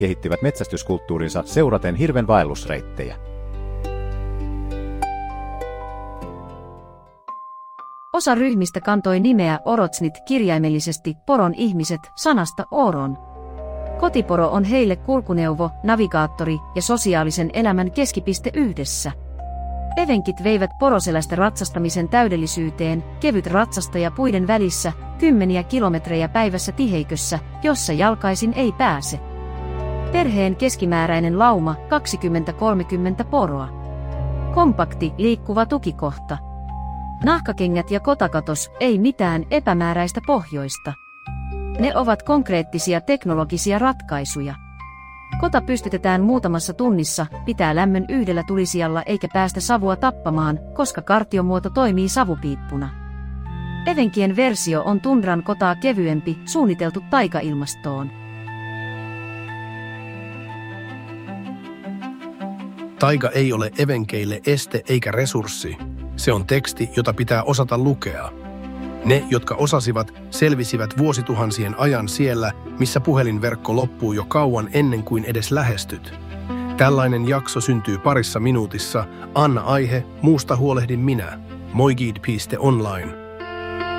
kehittivät metsästyskulttuurinsa seuraten hirven vaellusreittejä. Osa ryhmistä kantoi nimeä Orotsnit kirjaimellisesti poron ihmiset sanasta oron. Kotiporo on heille kulkuneuvo, navigaattori ja sosiaalisen elämän keskipiste yhdessä. Evenkit veivät poroselästä ratsastamisen täydellisyyteen, kevyt ratsastaja puiden välissä, 10 kilometrejä päivässä tiheikössä, jossa jalkaisin ei pääse. Perheen keskimääräinen lauma 20-30 poroa. Kompakti, liikkuva tukikohta. Nahkakengät ja kotakatos, ei mitään epämääräistä pohjoista. Ne ovat konkreettisia teknologisia ratkaisuja. Kota pystytetään muutamassa tunnissa, pitää lämmön yhdellä tulisijalla eikä päästä savua tappamaan, koska kartiomuoto toimii savupiippuna. Evenkien versio on tundran kotaa kevyempi, suunniteltu taikailmastoon. Taika ei ole evenkeille este eikä resurssi. Se on teksti, jota pitää osata lukea. Ne, jotka osasivat, selvisivät vuosituhansien ajan siellä, missä puhelinverkko loppuu jo kauan ennen kuin edes lähestyt. Tällainen jakso syntyy parissa minuutissa. Anna aihe, muusta huolehdin minä. Moigid.online